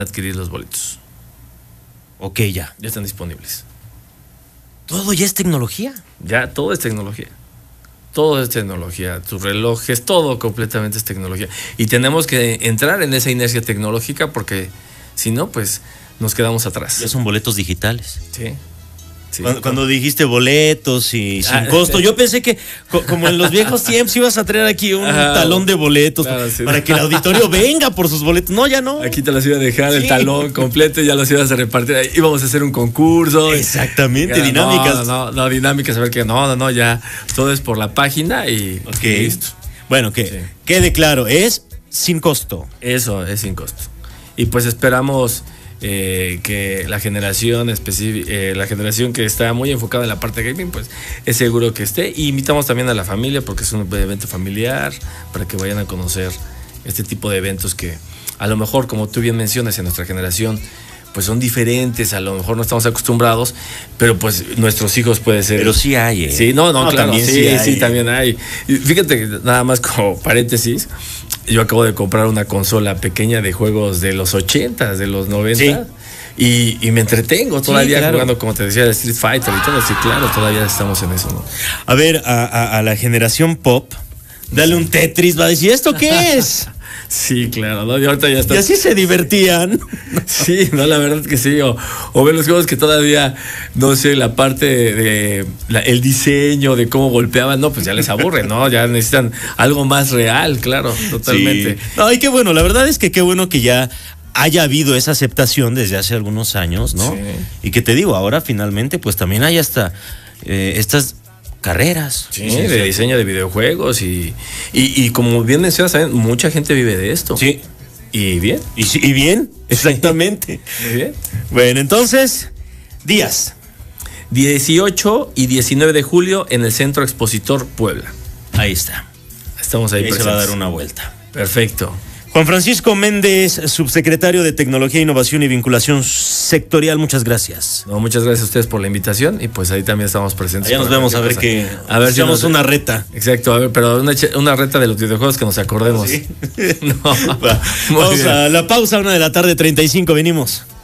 adquirir los boletos. Ok, ya. Ya están disponibles. ¿Todo ya es tecnología? Ya todo es tecnología. Todo es tecnología. Tus relojes, todo completamente es tecnología. Y tenemos que entrar en esa inercia tecnológica porque si no, pues nos quedamos atrás. Ya son boletos digitales. Sí. Sí. Cuando dijiste boletos y sin costo, yo pensé que como en los viejos tiempos ibas a traer aquí un talón de boletos, claro, sí, para que el auditorio venga por sus boletos. No, ya no. Aquí te los iba a dejar el talón completo y ya los ibas a repartir. Íbamos a hacer un concurso. Exactamente, dinámicas. No, dinámicas, a ver que no, ya todo es por la página y listo. Bueno, que quede claro, es sin costo. Eso, es sin costo. Y pues esperamos que la generación la generación que está muy enfocada en la parte de gaming, pues es seguro que esté. Y invitamos también a la familia porque es un evento familiar para que vayan a conocer este tipo de eventos que a lo mejor, como tú bien mencionas, en nuestra generación pues son diferentes, a lo mejor no estamos acostumbrados, pero pues nuestros hijos puede ser. Pero sí hay, Sí, no, claro, también sí, también hay. Y fíjate que nada más como paréntesis, yo acabo de comprar una consola pequeña de juegos de los 80s, de los 90. Sí. Y me entretengo todavía jugando, como te decía, de Street Fighter y todo. Sí, claro, todavía estamos en eso, ¿no? A ver, a la generación pop, dale un Tetris, va a decir, ¿esto qué es? Sí, claro, ¿no? Y ahorita ya está. Y así se divertían. Sí, no, la verdad que sí. O ver los juegos que todavía, no sé, la parte de el diseño, de cómo golpeaban, no, pues ya les aburre, ¿no? Ya necesitan algo más real, claro, totalmente. Sí. No, y qué bueno, la verdad es que qué bueno que ya haya habido esa aceptación desde hace algunos años, ¿no? Sí. Y que te digo, ahora finalmente, pues también hay hasta estas carreras. Sí, de diseño de videojuegos y como bien mencionas, ¿saben? Mucha gente vive de esto. Sí. ¿Y bien? Y bien, exactamente. Muy bien. Bueno, entonces, días. 18 y 19 de julio en el Centro Expositor Puebla. Ahí está. Estamos ahí presentes. Se va a dar una vuelta. Perfecto. Juan Francisco Méndez, subsecretario de Tecnología, Innovación y Vinculación Sectorial, muchas gracias. No, muchas gracias a ustedes por la invitación y pues ahí también estamos presentes. Ya nos vemos a ver qué. A ver si hacemos una reta. Exacto, a ver, pero una reta de los videojuegos que nos acordemos. ¿Sí? No. Vamos a la pausa, 1:35 PM, venimos.